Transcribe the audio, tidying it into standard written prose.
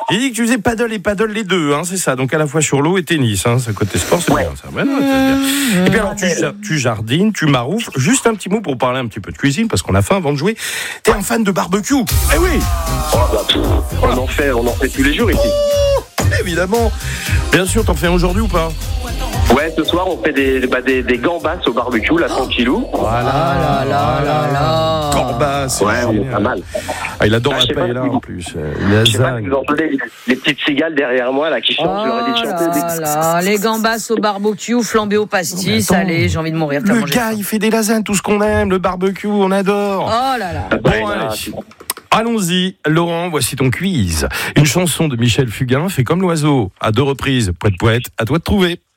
J'ai dit que tu faisais paddle et paddle les deux, hein, c'est ça. Donc à la fois sur l'eau et tennis, hein, ça côté sport, c'est bien ça. Ouais, non, c'est bien. Et puis alors tu jardines, tu maroufles. Juste un petit mot pour parler un petit peu de cuisine, parce qu'on a faim avant de jouer. T'es un fan de barbecue? Eh oui. On en fait tous les jours ici. Évidemment. Bien sûr, t'en fais un aujourd'hui ou pas? Ouais, ce soir on fait des gambas au barbecue, là, tranquillou. Voilà. là. Gambas. Ouais, on est pas mal. Ah, il adore Ah, la je sais pas paella si- en plus. Je sais pas si vous entendez les petites cigales derrière moi là qui chantent, je leur ai dit de chanter. Les gambas au barbecue, flambés au pastis, attends. allez, j'ai envie de mourir. Le gars, il fait des lasagnes, tout ce qu'on aime, le barbecue, on adore. Oh là là. Bon, Ouais, allez. Allons-y, Laurent, voici ton quiz. Une chanson de Michel Fugain fait comme l'oiseau. À 2 reprises, poète, à toi de trouver.